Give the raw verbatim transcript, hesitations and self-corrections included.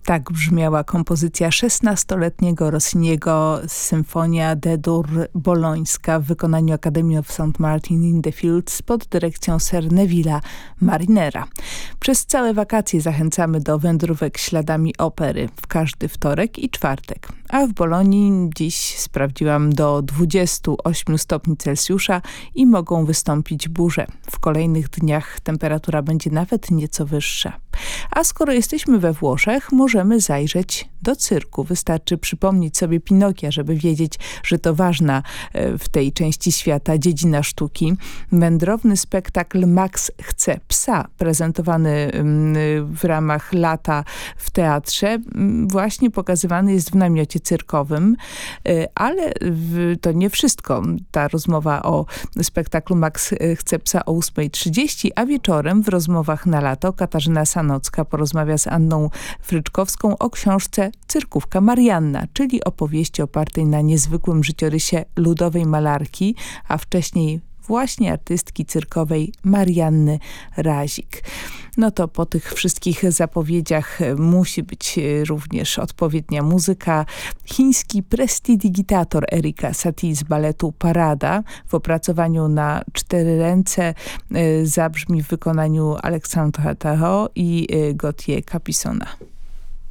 Tak brzmiała kompozycja szesnastoletniego Rossiniego Symfonia D-dur bolońska w wykonaniu Academy of Saint Martin in the Fields pod dyrekcją Sir Neville'a Marinera. Przez całe wakacje zachęcamy do wędrówek śladami opery w każdy wtorek i czwartek. A w Bolonii dziś sprawdziłam do dwudziestu ośmiu stopni Celsjusza i mogą wystąpić burze. W kolejnych dniach temperatura będzie nawet nieco wyższa. A skoro jesteśmy we Włoszech, możemy zajrzeć do cyrku. Wystarczy przypomnieć sobie Pinokia, żeby wiedzieć, że to ważna w tej części świata dziedzina sztuki. Wędrowny spektakl Max chce psa, prezentowany w ramach lata w teatrze, właśnie pokazywany jest w namiocie cyrkowym, ale to nie wszystko. Ta rozmowa o spektaklu Max chce psa o ósmej trzydzieści, a wieczorem w rozmowach na lato Katarzyna Sanocka porozmawia z Anną Fryczkowską o książce Cyrkówka Marianna, czyli opowieści opartej na niezwykłym życiorysie ludowej malarki, a wcześniej właśnie artystki cyrkowej Marianny Razik. No to po tych wszystkich zapowiedziach musi być również odpowiednia muzyka. Chiński prestidigitator Erika Satie z baletu Parada w opracowaniu na cztery ręce zabrzmi w wykonaniu Alexandra Tarot i Gauthier Capissona.